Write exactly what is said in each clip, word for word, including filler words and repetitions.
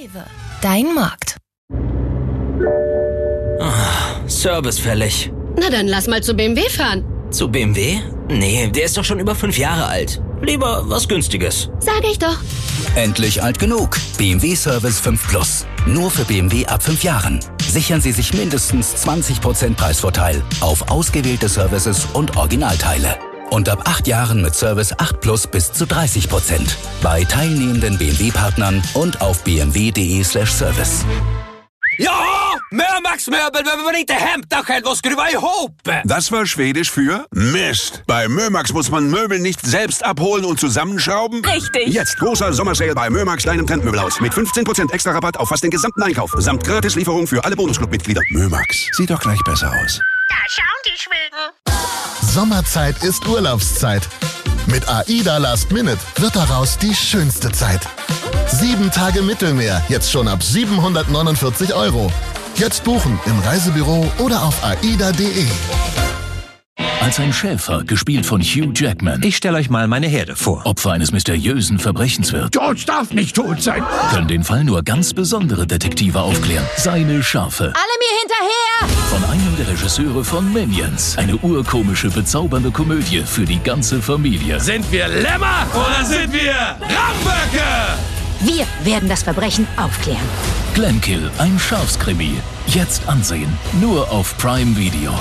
Rewe, dein Markt. Oh, Service fällig. Na dann lass mal zu B M W fahren. Zu B M W? Nee, der ist doch schon über fünf Jahre alt. Lieber was Günstiges. Sag ich doch. Endlich alt genug. B M W Service fünf Plus. Nur für B M W ab fünf Jahren. Sichern Sie sich mindestens zwanzig Prozent Preisvorteil auf ausgewählte Services und Originalteile. Und ab acht Jahren mit Service acht Plus bis zu dreißig Prozent. Bei teilnehmenden B M W-Partnern und auf b m w punkt d e slash service. Ja, Mömax-möbel, wenn man nicht det hämta själv och skruva ihop. Das war Schwedisch für Mist. Bei Mömax muss man Möbel nicht selbst abholen und zusammenschrauben. Richtig. Jetzt großer Sommersale bei Mömax, deinem Trendmöbelhaus. Mit fünfzehn Prozent extra Rabatt auf fast den gesamten Einkauf. Samt Gratislieferung für alle Bonusclub-Mitglieder. Mömax, sieht doch gleich besser aus. Da schauen die Schweden. Sommerzeit ist Urlaubszeit. Mit AIDA Last Minute wird daraus die schönste Zeit. Sieben Tage Mittelmeer, jetzt schon ab siebenhundertneunundvierzig Euro. Jetzt buchen im Reisebüro oder auf aida punkt de. Als ein Schäfer, gespielt von Hugh Jackman. Ich stelle euch mal meine Herde vor. Opfer eines mysteriösen Verbrechens wird. George darf nicht tot sein. Können den Fall nur ganz besondere Detektive aufklären. Seine Schafe. Alle mir hinterher! Von einem der Regisseure von Minions. Eine urkomische, bezaubernde Komödie für die ganze Familie. Sind wir Lämmer oder sind wir Ramböcke? Wir werden das Verbrechen aufklären. Glenkill, ein Schafskrimi. Jetzt ansehen. Nur auf Prime Video.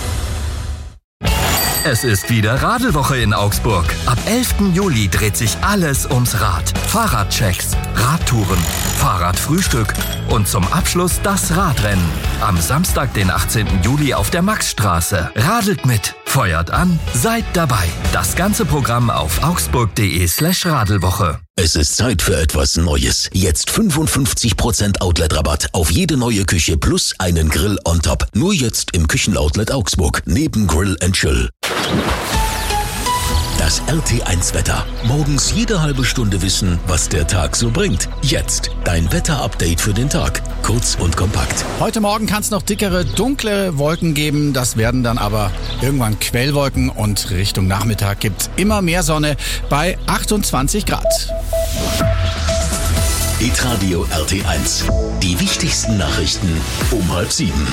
Es ist wieder Radelwoche in Augsburg. Ab elften Juli dreht sich alles ums Rad. Fahrradchecks, Radtouren, Fahrradfrühstück und zum Abschluss das Radrennen. Am Samstag, den achtzehnten Juli auf der Maxstraße. Radelt mit, feuert an, seid dabei. Das ganze Programm auf augsburg punkt de slash Radelwoche. Es ist Zeit für etwas Neues. Jetzt fünfundfünfzig Prozent Outlet-Rabatt auf jede neue Küche plus einen Grill on top. Nur jetzt im Küchenoutlet Augsburg, neben Grill and Chill. Das R T eins Wetter. Morgens jede halbe Stunde wissen, was der Tag so bringt. Jetzt dein Wetter-Update für den Tag. Kurz und kompakt. Heute Morgen kann es noch dickere, dunkle Wolken geben. Das werden dann aber irgendwann Quellwolken und Richtung Nachmittag gibt's immer mehr Sonne bei achtundzwanzig Grad. Hitradio R T eins. Die wichtigsten Nachrichten um halb sieben.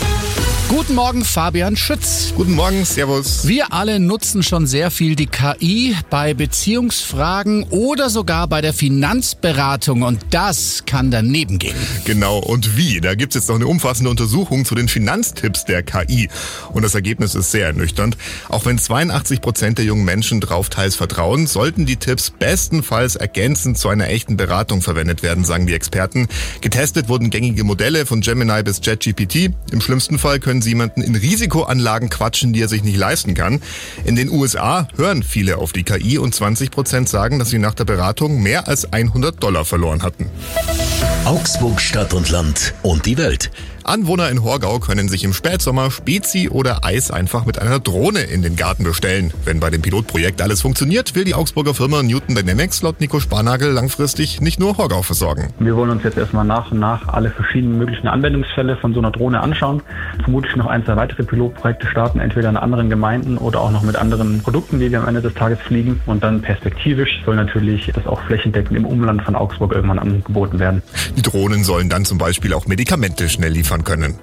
Guten Morgen, Fabian Schütz. Guten Morgen, servus. Wir alle nutzen schon sehr viel die K I bei Beziehungsfragen oder sogar bei der Finanzberatung. Und das kann daneben gehen. Genau, und wie? Da gibt's jetzt noch eine umfassende Untersuchung zu den Finanztipps der K I. Und das Ergebnis ist sehr ernüchternd. Auch wenn zweiundachtzig Prozent der jungen Menschen drauf teils vertrauen, sollten die Tipps bestenfalls ergänzend zu einer echten Beratung verwendet werden, sagen die Experten. Getestet wurden gängige Modelle von Gemini bis ChatGPT. Im schlimmsten Fall können Sie jemanden in Risikoanlagen quatschen, die er sich nicht leisten kann. In den U S A hören viele auf die K I und zwanzig Prozent sagen, dass sie nach der Beratung mehr als hundert Dollar verloren hatten. Augsburg, Stadt und Land und die Welt. Anwohner in Horgau können sich im Spätsommer Spezi oder Eis einfach mit einer Drohne in den Garten bestellen. Wenn bei dem Pilotprojekt alles funktioniert, will die Augsburger Firma Newton Dynamics laut Nico Sparnagel langfristig nicht nur Horgau versorgen. Wir wollen uns jetzt erstmal nach und nach alle verschiedenen möglichen Anwendungsfälle von so einer Drohne anschauen. Vermutlich noch ein, zwei weitere Pilotprojekte starten, entweder in anderen Gemeinden oder auch noch mit anderen Produkten, die wir am Ende des Tages fliegen. Und dann perspektivisch soll natürlich das auch flächendeckend im Umland von Augsburg irgendwann angeboten werden. Die Drohnen sollen dann zum Beispiel auch Medikamente schnell liefern können.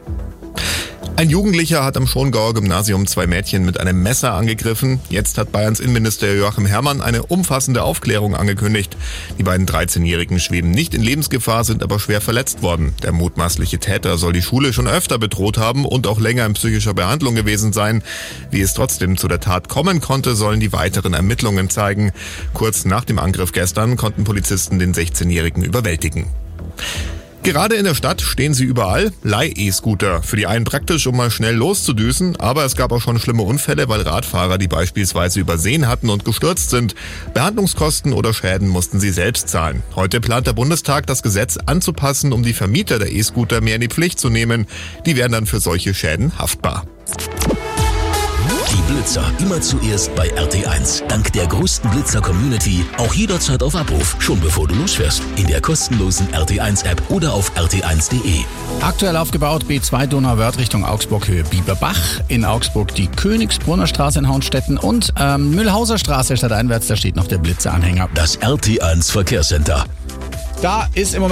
Ein Jugendlicher hat am Schongauer Gymnasium zwei Mädchen mit einem Messer angegriffen. Jetzt hat Bayerns Innenminister Joachim Herrmann eine umfassende Aufklärung angekündigt. Die beiden dreizehnjährigen schweben nicht in Lebensgefahr, sind aber schwer verletzt worden. Der mutmaßliche Täter soll die Schule schon öfter bedroht haben und auch länger in psychischer Behandlung gewesen sein. Wie es trotzdem zu der Tat kommen konnte, sollen die weiteren Ermittlungen zeigen. Kurz nach dem Angriff gestern konnten Polizisten den sechzehnjährigen überwältigen. Gerade in der Stadt stehen sie überall, Leih-E-Scooter. Für die einen praktisch, um mal schnell loszudüsen, aber es gab auch schon schlimme Unfälle, weil Radfahrer die beispielsweise übersehen hatten und gestürzt sind. Behandlungskosten oder Schäden mussten sie selbst zahlen. Heute plant der Bundestag, das Gesetz anzupassen, um die Vermieter der E-Scooter mehr in die Pflicht zu nehmen. Die wären dann für solche Schäden haftbar. Die Blitzer immer zuerst bei R T eins. Dank der größten Blitzer-Community auch jederzeit auf Abruf, schon bevor du losfährst. In der kostenlosen R T eins App oder auf r t eins punkt de. Aktuell aufgebaut B zwei Donauwörth Richtung Augsburg Höhe Bieberbach. In Augsburg die Königsbrunner Straße in Hauenstetten und ähm, Mühlhauser Straße stadteinwärts, da steht noch der Blitzeranhänger. Das R T eins Verkehrscenter. Da ist im Moment